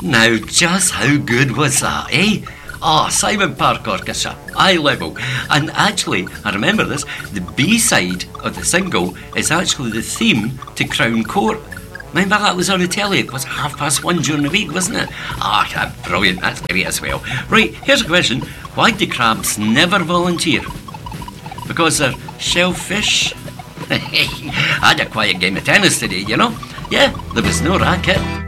Now, just how good was that, eh? Oh, Simon Park Orchestra, eye level. And actually, I remember this, the B-side of the single is actually the theme to Crown Court. Remember that was on the telly? It was 1:30 during the week, wasn't it? Ah, brilliant, that's great as well. Right, here's a question. Why do crabs never volunteer? Because they're shellfish? I had a quiet game of tennis today, you know? Yeah, there was no racket.